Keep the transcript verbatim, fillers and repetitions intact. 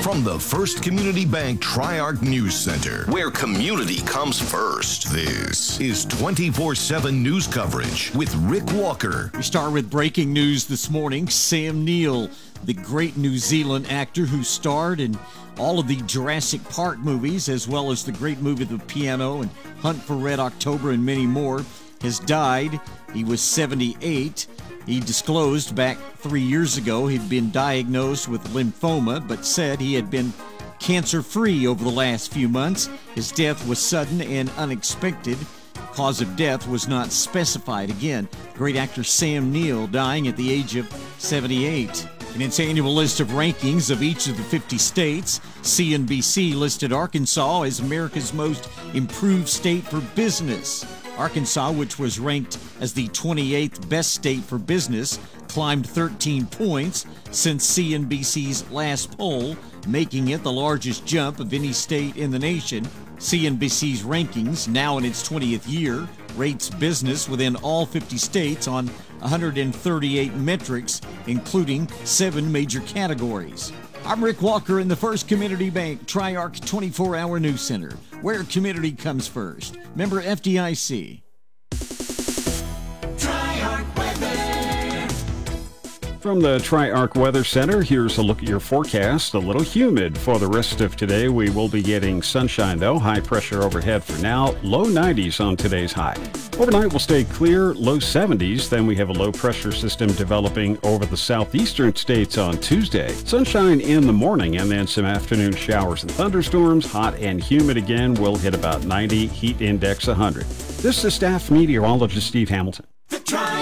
From the First Community Bank Tri-Arc News Center, where community comes first, this is twenty-four seven news coverage with Rick Walker. We start with breaking news this morning. Sam Neill, the great New Zealand actor who starred in all of the Jurassic Park movies, as well as the great movie The Piano and Hunt for Red October and many more, has died. He was seventy-eight. He disclosed back three years ago he'd been diagnosed with lymphoma, but said he had been cancer-free over the last few months. His death was sudden and unexpected. Cause of death was not specified. Again, great actor Sam Neill dying at the age of seventy-eight. In its annual list of rankings of each of the fifty states, C N B C listed Arkansas as America's most improved state for business. Arkansas, which was ranked as the twenty-eighth best state for business, climbed thirteen points since C N B C's last poll, making it the largest jump of any state in the nation. C N B C's rankings, now in its twentieth year, rates business within all fifty states on one hundred thirty-eight metrics, including seven major categories. I'm Rick Walker in the First Community Bank Tri-Arc twenty-four hour News Center, where community comes first. Member F D I C. Tri-Arc Weather. From the Tri-Arc Weather Center, here's a look at your forecast. A little humid for the rest of today. We will be getting sunshine, though. High pressure overhead for now. Low nineties on today's high. Overnight will stay clear, low seventies. Then we have a low pressure system developing over the southeastern states on Tuesday. Sunshine in the morning and then some afternoon showers and thunderstorms. Hot and humid again. Will hit about ninety. Heat index one hundred. This is staff meteorologist Steve Hamilton. The Tri-